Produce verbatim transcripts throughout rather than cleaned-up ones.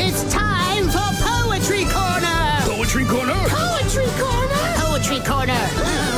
It's time for Poetry Corner! Poetry Corner? Poetry Corner! Poetry Corner!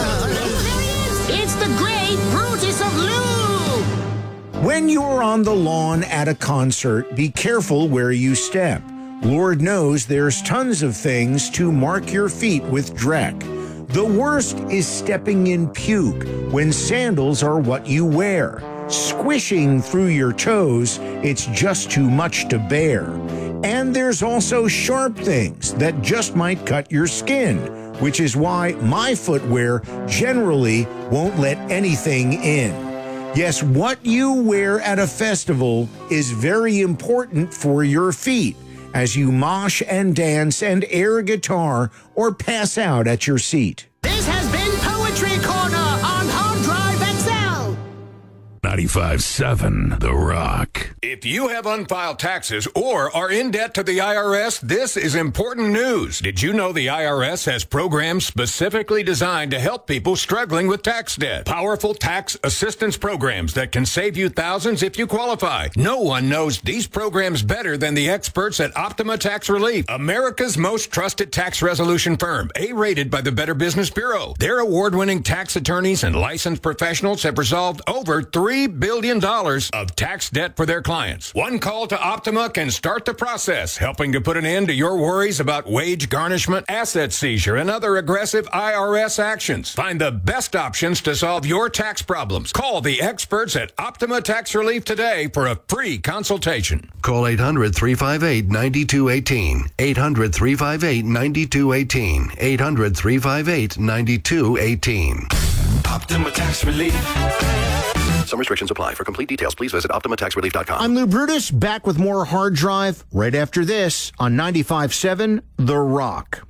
It's the great Brutus of Lou! When you're on the lawn at a concert, be careful where you step. Lord knows there's tons of things to mark your feet with dreck. The worst is stepping in puke when sandals are what you wear. Squishing through your toes, it's just too much to bear. And there's also sharp things that just might cut your skin, which is why my footwear generally won't let anything in. Yes, what you wear at a festival is very important for your feet as you mosh and dance and air guitar or pass out at your seat. This has been Poetry Corner on Hard Drive X L. ninety-five seven The Rock. If you have unfiled taxes or are in debt to the I R S, this is important news. Did you know the I R S has programs specifically designed to help people struggling with tax debt? Powerful tax assistance programs that can save you thousands if you qualify. No one knows these programs better than the experts at Optima Tax Relief, America's most trusted tax resolution firm, A-rated by the Better Business Bureau. Their award-winning tax attorneys and licensed professionals have resolved over three billion dollars of tax debt for their clients. One call to Optima can start the process, helping to put an end to your worries about wage garnishment, asset seizure, and other aggressive I R S actions. Find the best options to solve your tax problems. Call the experts at Optima Tax Relief today for a free consultation. Call eight hundred, three five eight, nine two one eight. eight hundred, three five eight, nine two one eight. eight hundred, three five eight, nine two one eight. Optima Tax Relief. Some restrictions apply. For complete details, please visit optima tax relief dot com. I'm Lou Brutus, back with more Hard Drive right after this on ninety-five seven The Rock.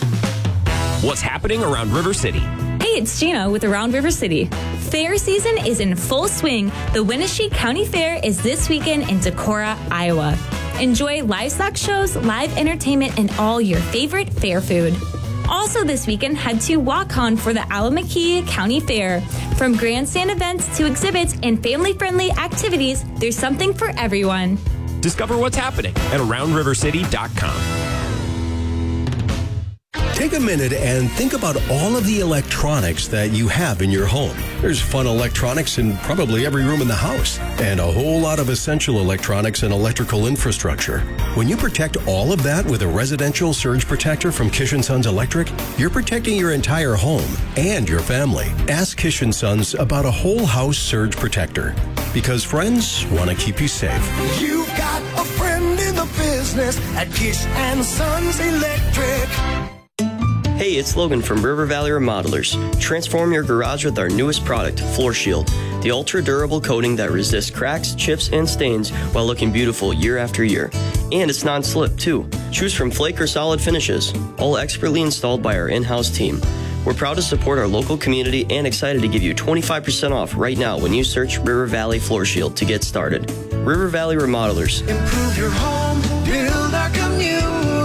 What's happening around River City? Hey, it's Gina with Around River City. Fair season is in full swing. The Winnebago County Fair is this weekend in Decorah, Iowa. Enjoy livestock shows, live entertainment, and all your favorite fair food. Also this weekend, head to Waukon for the Allamakee County Fair. From grandstand events to exhibits and family-friendly activities, there's something for everyone. Discover what's happening at around river city dot com. Take a minute and think about all of the electronics that you have in your home. There's fun electronics in probably every room in the house, and a whole lot of essential electronics and electrical infrastructure. When you protect all of that with a residential surge protector from Kish and Sons Electric, you're protecting your entire home and your family. Ask Kish and Sons about a whole house surge protector, because friends want to keep you safe. You've got a friend in the business at Kish and Sons Electric. Hey, it's Logan from River Valley Remodelers. Transform your garage with our newest product, Floor Shield, the ultra-durable coating that resists cracks, chips, and stains while looking beautiful year after year. And it's non-slip, too. Choose from flake or solid finishes, all expertly installed by our in-house team. We're proud to support our local community and excited to give you twenty-five percent off right now when you search River Valley Floor Shield to get started. River Valley Remodelers. Improve your home, build our community.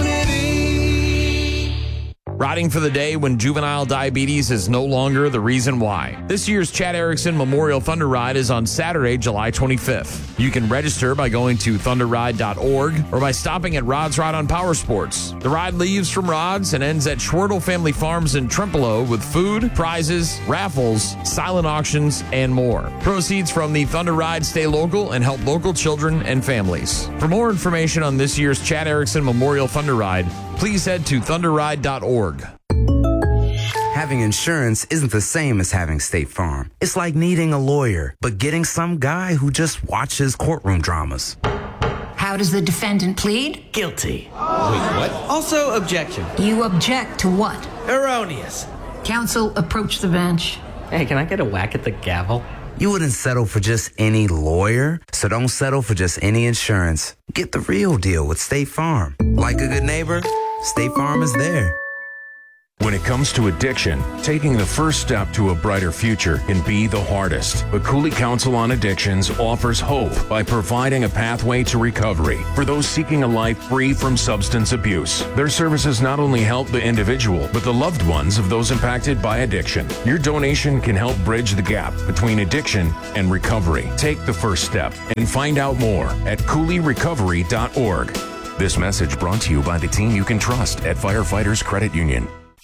Riding for the day when juvenile diabetes is no longer the reason why. This year's Chad Erickson Memorial Thunder Ride is on Saturday, July twenty-fifth. You can register by going to thunder ride dot org or by stopping at Rod's Ride on Power Sports. The ride leaves from Rod's and ends at Schwertel Family Farms in Trempealeau with food, prizes, raffles, silent auctions, and more. Proceeds from the Thunder Ride stay local and help local children and families. For more information on this year's Chad Erickson Memorial Thunder Ride, please head to thunder ride dot org. Having insurance isn't the same as having State Farm. It's like needing a lawyer, but getting some guy who just watches courtroom dramas. How does the defendant plead? Guilty. Wait, what? Also, objection. You object to what? Erroneous. Counsel, approach the bench. Hey, can I get a whack at the gavel? You wouldn't settle for just any lawyer, so don't settle for just any insurance. Get the real deal with State Farm. Like a good neighbor, State Farm is there. When it comes to addiction, taking the first step to a brighter future can be the hardest. But Cooley Council on Addictions offers hope by providing a pathway to recovery for those seeking a life free from substance abuse. Their services not only help the individual, but the loved ones of those impacted by addiction. Your donation can help bridge the gap between addiction and recovery. Take the first step and find out more at cooley recovery dot org. This message brought to you by the team you can trust at Firefighters Credit Union.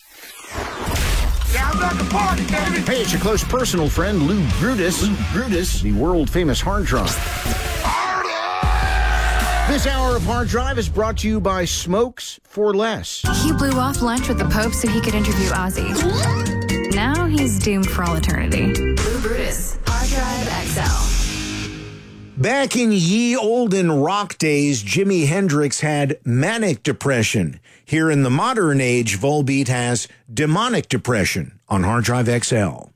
Hey, it's your close personal friend, Lou Brutus. Lou Brutus, the world-famous Hard Drive. This hour of Hard Drive is brought to you by Smokes for Less. He blew off lunch with the Pope so he could interview Ozzy. Now he's doomed for all eternity. Lou Brutus, Hard Drive X L. Back in ye olden rock days, Jimi Hendrix had manic depression. Here in the modern age, Volbeat has demonic depression on Hard Drive X L.